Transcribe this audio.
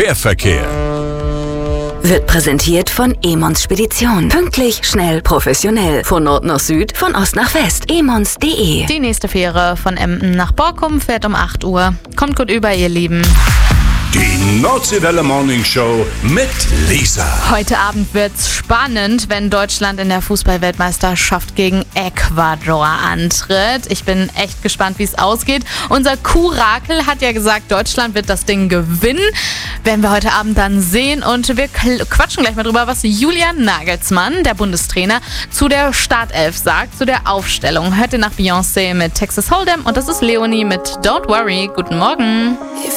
Fährverkehr. Wird präsentiert von Emons Spedition. Pünktlich, schnell, professionell. Von Nord nach Süd, von Ost nach West. emons.de. Die nächste Fähre von Emden nach Borkum fährt um 8 Uhr. Kommt gut über, ihr Lieben. Die Nordseewelle Morning Show mit Lisa. Heute Abend wird's spannend, wenn Deutschland in der Fußball-Weltmeisterschaft gegen Ecuador antritt. Ich bin echt gespannt, wie es ausgeht. Unser Kurakel hat ja gesagt, Deutschland wird das Ding gewinnen. Werden wir heute Abend dann sehen. Und wir quatschen gleich mal drüber, was Julian Nagelsmann, der Bundestrainer, zu der Startelf sagt, zu der Aufstellung. Hört ihr nach Beyoncé mit Texas Hold'em und das ist Leonie mit Don't Worry. Guten Morgen.